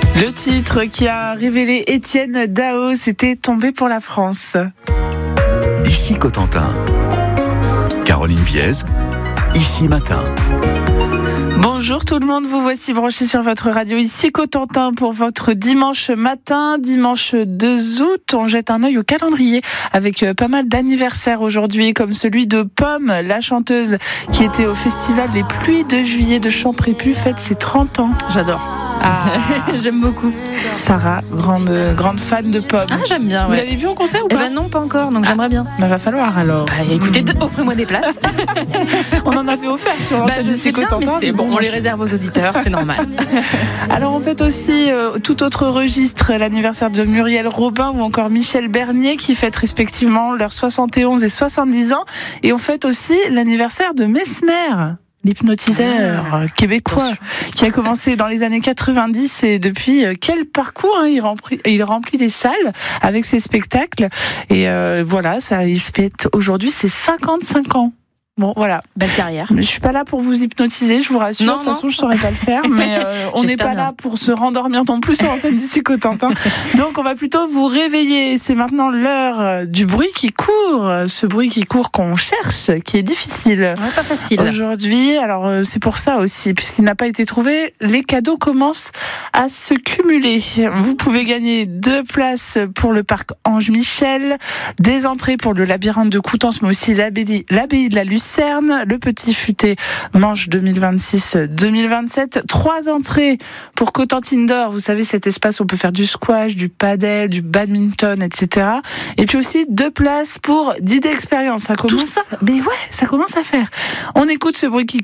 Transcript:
Le titre qui a révélé Étienne Dao, c'était Tombé pour la France. Ici Cotentin. Caroline Viez, Ici Matin. Bonjour tout le monde, vous voici branchés sur votre radio Ici Cotentin pour votre dimanche matin, dimanche 2 août. On jette un œil au calendrier avec pas mal d'anniversaires aujourd'hui, comme celui de Pomme, la chanteuse qui était au festival Les Pluies de Juillet de Champrépus, fête ses 30 ans. J'adore. Ah, J'aime beaucoup. Sarah, grande fan de Pomme. Ah, j'aime bien, Vous ouais. l'avez vu en concert ou pas? Non, pas encore, donc j'aimerais bien. Va falloir alors. Écoutez, offrez-moi des places. On en avait offert sur l'antenne je de sais bien, mais Cotentin. c'est bon, on les réserve aux auditeurs, c'est normal. Alors on fête aussi tout autre registre, l'anniversaire de Muriel Robin ou encore Michel Bernier qui fêtent respectivement leurs 71 et 70 ans. Et on fête aussi l'anniversaire de Mesmer, l'hypnotiseur québécois qui a commencé dans les années 90 et depuis quel parcours il remplit les salles avec ses spectacles et voilà, il se fête aujourd'hui ses 55 ans. Bon, voilà. Belle carrière. Je suis pas là pour vous hypnotiser, je vous rassure. Non, de toute façon, je saurais pas le faire, mais on n'est pas là pour se rendormir non plus sur l'antenne d'Ici Cotentin. Donc, on va plutôt vous réveiller. C'est maintenant l'heure du bruit qui court. Ce bruit qui court qu'on cherche, qui est difficile. Ouais, pas facile. Aujourd'hui, alors c'est pour ça aussi, puisqu'il n'a pas été trouvé, les cadeaux commencent à se cumuler. Vous pouvez gagner 2 places pour le parc Ange Michel, des entrées pour le labyrinthe de Coutances, mais aussi l'abbaye de la Lucerne, le Petit Futé Manche 2026-2027, 3 entrées pour Cotentin d'Or, vous savez cet espace où on peut faire du squash, du padel, du badminton, etc. Et puis aussi 2 places pour Didé Expérience. Ça commence, Tout ça. mais ouais, ça commence à faire. On écoute ce bruit qui